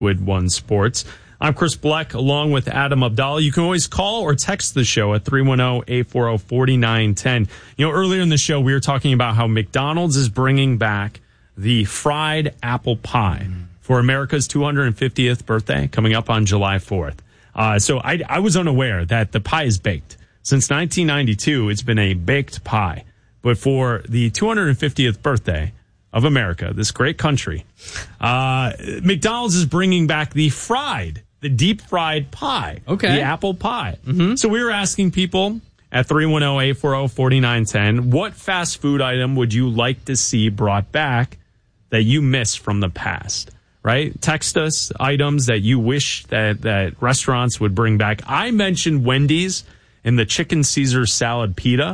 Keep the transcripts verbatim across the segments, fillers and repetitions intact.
Wood One Sports. I'm Chris Bleck, along with Adam Abdallah. You can always call or text the show at three one zero, eight four zero, four nine one zero. You know, earlier in the show, we were talking about how McDonald's is bringing back the fried apple pie for America's two hundred fiftieth birthday coming up on July fourth. Uh, so I, I was unaware that the pie is baked. Since nineteen ninety-two, it's been a baked pie. But for the two hundred fiftieth birthday of America, this great country, uh, McDonald's is bringing back the fried, the deep fried pie. Okay. The apple pie. Mm-hmm. So we were asking people at three one zero, eight four zero, four nine one zero, what fast food item would you like to see brought back that you missed from the past? Right? Text us items that you wish that, that restaurants would bring back. I mentioned Wendy's and the chicken Caesar salad pita.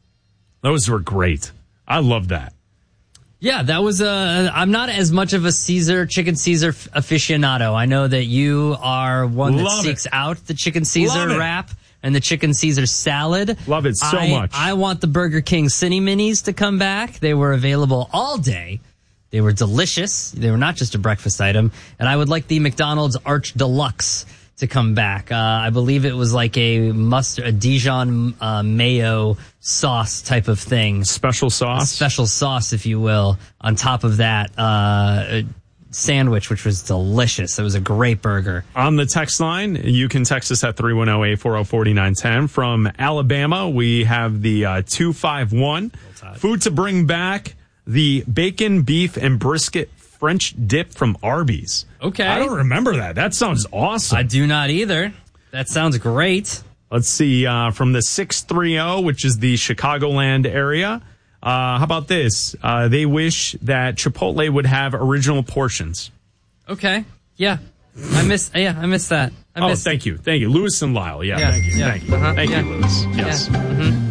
Those were great. I love that. Yeah, that was a. I'm not as much of a Caesar chicken Caesar aficionado. I know that you are one that Love seeks it. out the chicken Caesar Love it. wrap and the chicken Caesar salad. Love it so I, much. I want the Burger King Cine Minis to come back. They were available all day. They were delicious. They were not just a breakfast item. And I would like the McDonald's Arch Deluxe to come back. Uh, I believe it was like a mustard, a Dijon uh, mayo sauce type of thing. Special sauce? A special sauce, if you will, on top of that uh, sandwich, which was delicious. It was a great burger. On the text line, you can text us at three one zero, eight four zero, four nine one zero. From Alabama, we have the uh, two five one. Food to bring back, the bacon, beef, and brisket French dip from Arby's. Okay. I don't remember that. That sounds awesome. I do not either. That sounds great. Let's see, uh, from the six three zero, which is the Chicagoland area. Uh, how about this? Uh, they wish that Chipotle would have original portions. Okay. Yeah. I miss, yeah, I miss that. I Oh, miss thank you. Thank you. Lewis and Lyle. Yeah, Yeah, thank you. yeah, Thank you. uh-huh, Thank yeah. you, Lewis. Yes. Yeah. Mm-hmm.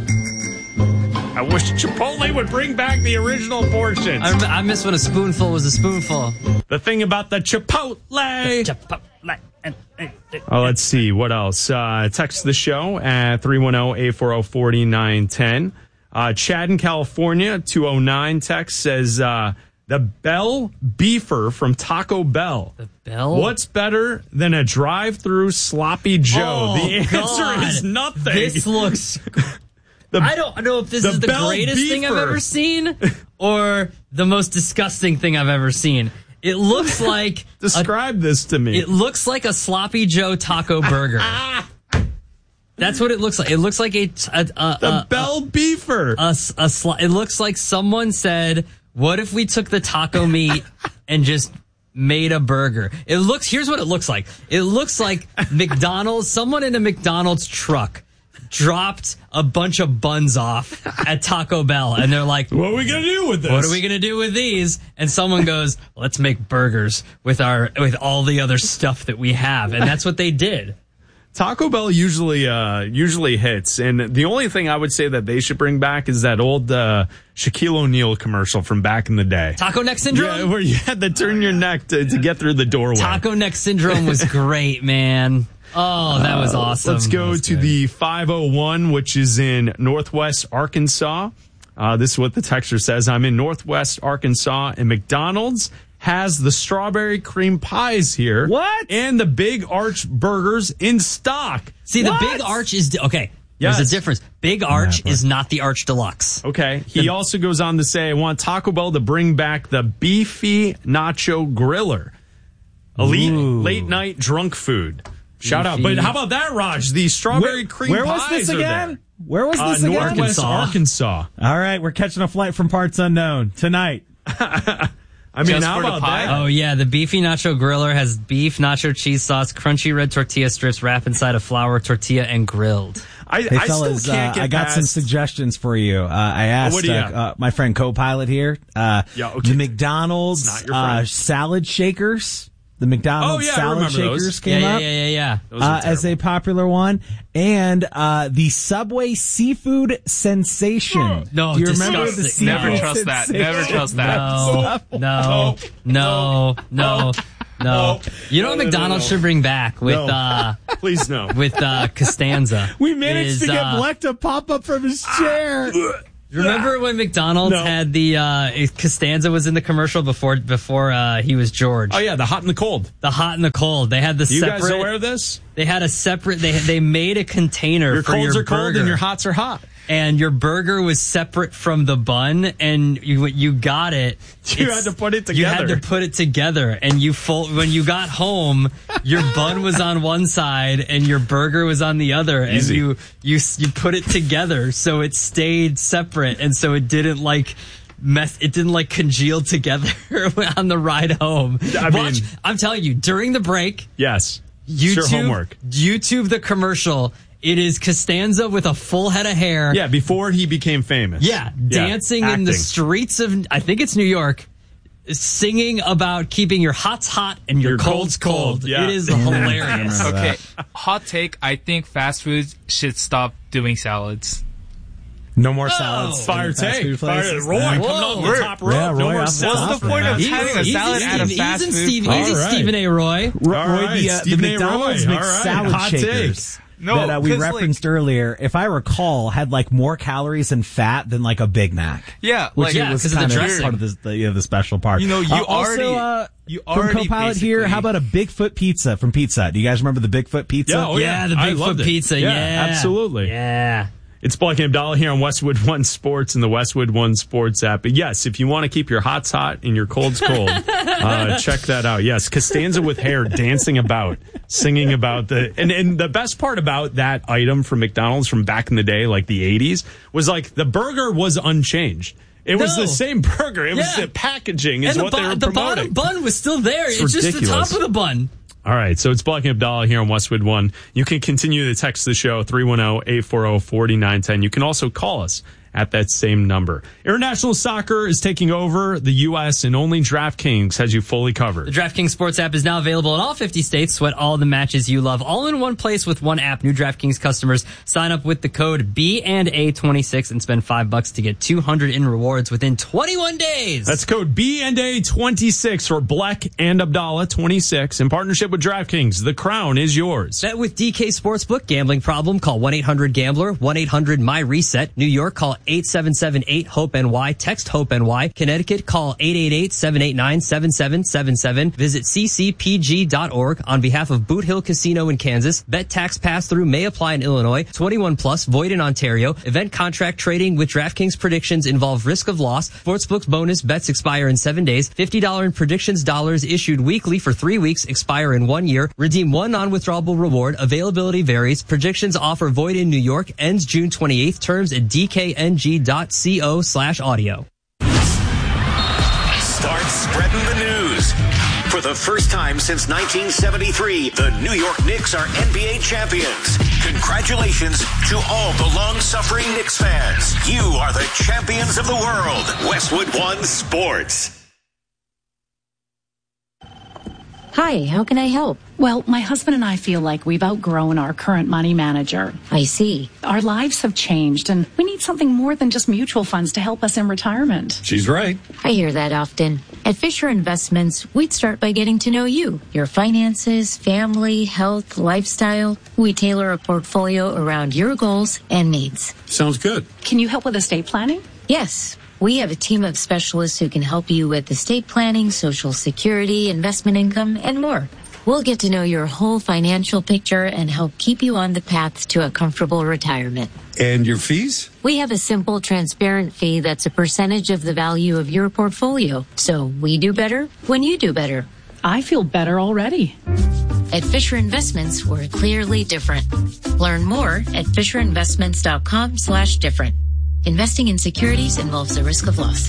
I wish Chipotle would bring back the original portions. I, rem- I miss when a spoonful was a spoonful. The thing about the Chipotle. Chipotle. Oh, let's see. What else? Uh, text the show at three one zero, eight four zero, four nine one zero. Uh, Chad in California, two oh nine text says, uh, the Bell Beefer from Taco Bell. The Bell? What's better than a drive-through sloppy Joe? Oh, the answer God. is nothing. This looks... The, I don't know if this the is the Bell greatest thing I've Beefer. ever seen or the most disgusting thing I've ever seen. It looks like... Describe a, this to me. It looks like a Sloppy Joe taco burger. That's what it looks like. It looks like a... a, a the a, Bell Beefer. A, a, a sli- it looks like someone said, what if we took the taco meat and just made a burger? It looks... Here's what it looks like. It looks like McDonald's... Someone in a McDonald's truck dropped a bunch of buns off at Taco Bell, and they're like, what are we going to do with this? What are we going to do with these? And someone goes, let's make burgers with our with all the other stuff that we have. And that's what they did. Taco Bell usually uh, usually hits, and the only thing I would say that they should bring back is that old uh, Shaquille O'Neal commercial from back in the day. Taco neck syndrome? Yeah, where you had to turn your neck to, to get through the doorway. Taco neck syndrome was great, man. Oh, that was awesome. Uh, let's go to good. the five oh one, which is in Northwest Arkansas. Uh, this is what the texter says. I'm in Northwest Arkansas, and McDonald's has the strawberry cream pies here. What? And the Big Arch burgers in stock. See, What? the Big Arch is... Okay, Yes. there's a difference. Big Arch is not the Arch Deluxe. Okay. He also goes on to say, I want Taco Bell to bring back the beefy nacho griller. Elite Ooh. late night drunk food. Shout out. But how about that, Raj? The strawberry Where, cream where pies was this are again? there. Where was Uh, this again? Northwest Arkansas. Arkansas. All right, we're catching a flight from parts unknown tonight. I mean, Just how for the about pie? that? Oh, yeah, the beefy nacho griller has beef, nacho cheese sauce, crunchy red tortilla strips wrapped inside a flour tortilla and grilled. I, Hey, I fellas, still can't uh, get I got past, some suggestions for you. Uh, I asked what do you uh, have? uh, my friend co-pilot here, uh, Yeah, okay. the McDonald's Not your uh, friend. salad shakers. The McDonald's Oh, yeah, I salad remember those. shakers Yeah, came yeah, up yeah, yeah, yeah. Those are uh, as a terrible. popular one, and uh, the Subway seafood sensation. No, do you remember the disgusting. seafood Never trust that. sensation? Never trust that. No, no, no, no, no. You know what No, no, McDonald's no. should bring back with No. uh Please no. with uh Costanza? We managed is, to get uh, Bleck to pop up from his chair. Remember when McDonald's No. had the uh, Costanza was in the commercial before before uh, he was George? Oh yeah, the hot and the cold. The hot and the cold. They had the You separate. guys aware of this? They had a separate. They they made a container Your for colds your are cold burger, and your hots are hot. and your burger was separate from the bun, and you you got it. You It's- had to put it You had together. to put it together, and you fold. When you got home, your bun was on one side and your burger was on the other, and Easy. you you you put it together so it stayed separate, and so it didn't like. Mess, it didn't like congeal together on the ride home. I Watch, mean- I'm telling you, during the break, Yes. YouTube, It's your homework. YouTube the commercial. It is Costanza with a full head of hair. Yeah, before he became famous. Yeah, dancing in the acting. streets of, I think it's New York, singing about keeping your hots hot and your, Your colds cold's cold. cold, yeah. It is hilarious. Remember Okay, hot take. I think fast foods should stop doing salads. No more salads. in Fire the fast take. food Fire, places. Roy, Yeah. coming Whoa. off the top rope. Yeah, no Roy more off the salads. top. What's the point of Easy, having a easy, salad Steve, at a easy, fast food Steve, place? easy, All right. Stephen A. Roy. Roy, All right, the, uh, the Stephen A. McDonald's Roy. All right, McSalad hot shakers No, that uh, we 'cause, like- referenced earlier, if I recall, had like more calories and fat than like a Big Mac. Yeah, Which like it Yeah, was 'cause of the kind of dressing. part of the, the, you know, the special part. You know, you Uh, also, already- uh, you from already Copilot here, basically- how about a Bigfoot pizza from Pizza Hut? Do you guys remember the Bigfoot pizza? Yeah, oh, Yeah, the I loved Bigfoot it. pizza. Yeah, Yeah, absolutely. Yeah. It's Black and Abdallah here on Westwood One Sports and the Westwood One Sports app. But yes, if you want to keep your hots hot and your colds cold, uh, check that out. Yes, Costanza with hair dancing about, singing about the, and, and the best part about that item from McDonald's from back in the day, like the eighties, was like the burger was unchanged. It was No. the same burger. It was Yeah. the packaging is And the, what bo- they were the promoting. bottom bun was still there. It's, just the ridiculous. top of the bun. All right, so it's Black and Abdallah here on Westwood One. You can continue to text the show, three one zero, eight four zero, four nine one zero. You can also call us at that same number. International soccer is taking over the U S and only DraftKings has you fully The covered. DraftKings Sports app is now available in all fifty states. Sweat all the matches you love, all in one place with one app. New DraftKings customers sign up with the code B and A twenty-six and spend five bucks to get two hundred in rewards within twenty-one days. That's code B and A twenty-six for Black and Abdallah twenty-six in partnership with DraftKings. The crown is yours. Bet with D K Sportsbook. Gambling problem? Call one eight hundred gambler, one eight hundred my reset. New York, call eight seven seven eight hope N Y. Text HOPE-NY. Connecticut, call eight eight eight, seven eight nine, seven seven seven seven. Visit c c p g dot org on behalf of Boot Hill Casino in Kansas. Bet tax pass-through may apply in Illinois. twenty-one plus, void in Ontario. Event contract trading with DraftKings predictions involve risk of loss. Sportsbook's bonus bets expire in seven days. fifty dollars in predictions dollars issued weekly for three weeks, expire in one year. Redeem one non-withdrawable reward. Availability varies. Predictions offer void in New York. Ends June twenty-eighth. Terms at d k n g dot co slash audio. Start spreading the news. For the first time since nineteen seventy-three, the New York Knicks are N B A champions. Congratulations to all the long-suffering Knicks fans. You are the champions of the world. Westwood One Sports. Hi, how can I help? Well, my husband and I feel like we've outgrown our current money manager. I see. Our lives have changed, and we need something more than just mutual funds to help us in retirement. She's right. I hear that often. At Fisher Investments, we'd start by getting to know you, your finances, family, health, lifestyle. We tailor a portfolio around your goals and needs. Sounds good. Can you help with estate planning? Yes, we have a team of specialists who can help you with estate planning, social security, investment income, and more. We'll get to know your whole financial picture and help keep you on the path to a comfortable retirement. And your fees? We have a simple, transparent fee that's a percentage of the value of your portfolio. So we do better when you do better. I feel better already. At Fisher Investments, we're clearly different. Learn more at fisherinvestments.com slash different. Investing in securities involves a risk of loss.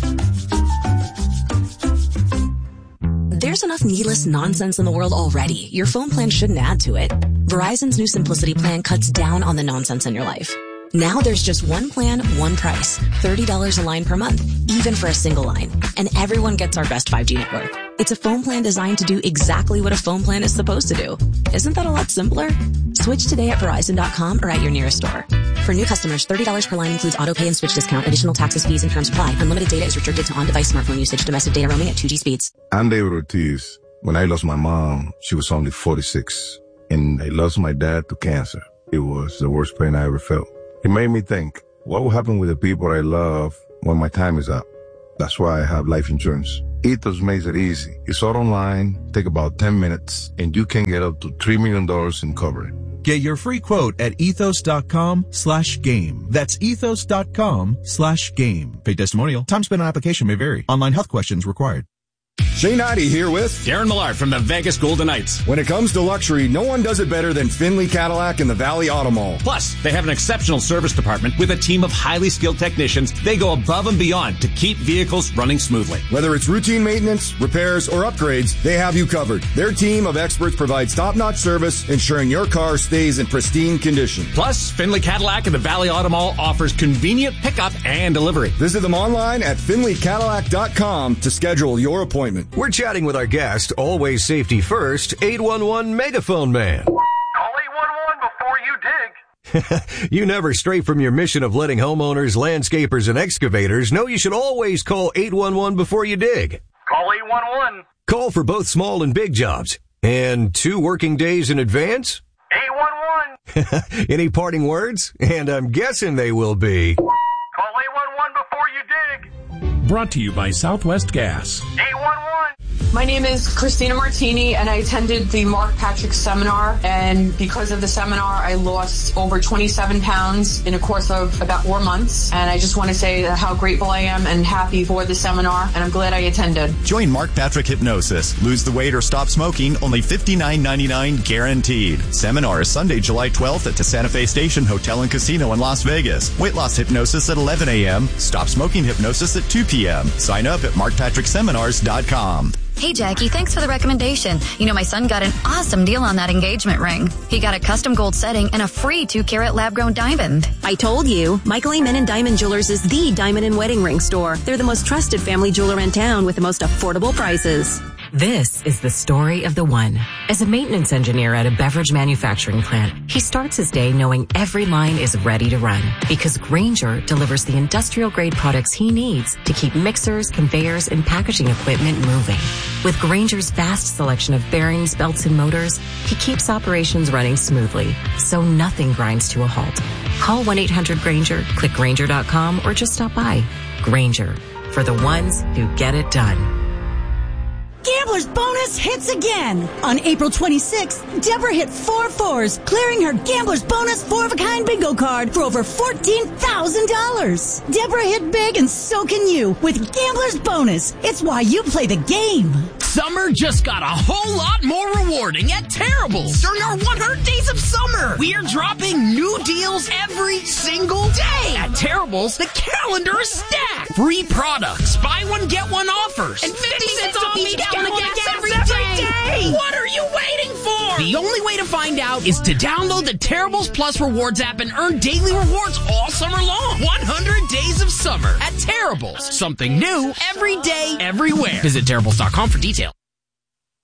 There's enough needless nonsense in the world already. Your phone plan shouldn't add to it. Verizon's new Simplicity plan cuts down on the nonsense in your life. Now there's just one plan, one price. thirty dollars a line per month, even for a single line. And everyone gets our best five G network. It's a phone plan designed to do exactly what a phone plan is supposed to do. Isn't that a lot simpler? Switch today at Verizon dot com or at your nearest store. For new customers, thirty dollars per line includes auto pay and switch discount. Additional taxes, fees, and terms apply. Unlimited data is restricted to on-device smartphone usage. Domestic data roaming at two G speeds. I'm David Ortiz. When I lost my mom, she was only forty-six. And I lost my dad to cancer. It was the worst pain I ever felt. It made me think, What will happen with the people I love when my time is up? That's why I have life insurance. Ethos makes it easy. It's all online, take about ten minutes, and you can get up to three million dollars in coverage. Get your free quote at ethos.com slash game. That's ethos.com slash game. Paid testimonial. Time spent on application may vary. Online health questions required. Shane Ivey here with Darren Millard from the Vegas Golden Knights. When it comes to luxury, no one does it better than Finley Cadillac and the Valley Auto Mall. Plus, they have an exceptional service department with a team of highly skilled technicians. They go above and beyond to keep vehicles running smoothly. Whether it's routine maintenance, repairs, or upgrades, they have you covered. Their team of experts provides top-notch service, ensuring your car stays in pristine condition. Plus, Finley Cadillac and the Valley Auto Mall offers convenient pickup and delivery. Visit them online at finley cadillac dot com to schedule your appointment. We're chatting with our guest, always safety first, eight one one Megaphone Man. Call eight one one before you dig. You never stray from your mission of letting homeowners, landscapers, and excavators know you should always call eight one one before you dig. Call eight one one. Call for both small and big jobs. And two working days in advance? eight one one. Any parting words? And I'm guessing they will be... Call eight one one before you dig. Brought to you by Southwest Gas. eight one one. My name is Christina Martini, and I attended the Mark Patrick seminar, and because of the seminar, I lost over twenty-seven pounds in a course of about four months, and I just want to say how grateful I am and happy for the seminar, and I'm glad I attended. Join Mark Patrick Hypnosis. Lose the weight or stop smoking, only fifty-nine ninety-nine guaranteed. Seminar is Sunday, July twelfth at the Santa Fe Station Hotel and Casino in Las Vegas. Weight loss hypnosis at eleven a.m. Stop smoking hypnosis at two p.m. Sign up at mark patrick seminars dot com. Hey, Jackie, thanks for the recommendation. You know, my son got an awesome deal on that engagement ring. He got a custom gold setting and a free two-carat lab-grown diamond. I told you, Michael Amen and Diamond Jewelers is the diamond and wedding ring store. They're the most trusted family jeweler in town with the most affordable prices. This is the story of the one. As a maintenance engineer at a beverage manufacturing plant, he starts his day knowing every line is ready to run because Grainger delivers the industrial-grade products he needs to keep mixers, conveyors, and packaging equipment moving. With Grainger's vast selection of bearings, belts, and motors, he keeps operations running smoothly, so nothing grinds to a halt. Call one eight hundred Grainger, click Grainger dot com, or just stop by. Grainger, for the ones who get it done. Gambler's Bonus hits again. On April twenty-sixth, Deborah hit four fours, clearing her Gambler's Bonus four-of-a-kind bingo card for over fourteen thousand dollars. Deborah hit big, and so can you with Gambler's Bonus. It's why you play the game. Summer just got a whole lot more rewarding at Terrible's. During our one hundred days of summer, we are dropping new deals every single day. At Terrible's, the calendar is stacked. Free products, buy one, get one offers, and fifty cents off each gallon of gas every day. What are you waiting for? The only way to find out is to download the Terrible's Plus Rewards app and earn daily rewards all summer long. one hundred days of summer at Terrible's. Something new every day, everywhere. Visit Terrible's dot com for details.